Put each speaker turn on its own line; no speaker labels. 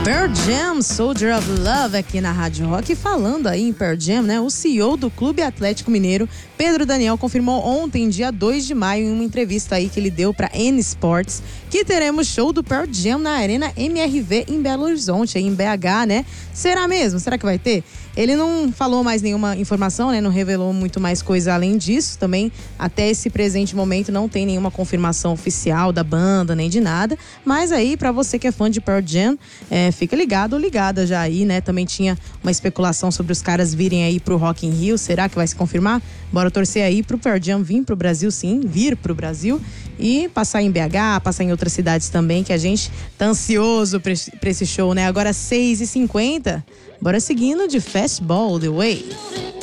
Pearl Jam, Soldier of Love, aqui na Rádio Rock. Falando aí em Pearl Jam, né? O CEO do Clube Atlético Mineiro, Pedro Daniel, confirmou ontem, dia 2 de maio, em uma entrevista aí que ele deu pra N Sports, que teremos show do Pearl Jam na Arena MRV em Belo Horizonte, aí em BH, né? Será mesmo? Será que vai ter? Ele não falou mais nenhuma informação, né? Não revelou muito mais coisa além disso. Também, até esse presente momento, não tem nenhuma confirmação oficial da banda, nem de nada. Mas aí, pra você que é fã de Pearl Jam, fica ligado ou ligada já aí, né? Também tinha uma especulação sobre os caras virem aí pro Rock in Rio. Será que vai se confirmar? Bora torcer aí pro Pearl Jam vir pro Brasil, sim. Vir pro Brasil. E passar em BH, passar em outras cidades também, que a gente tá ansioso pra esse show, né? Agora 6h50, bora seguindo de Fastball The Way.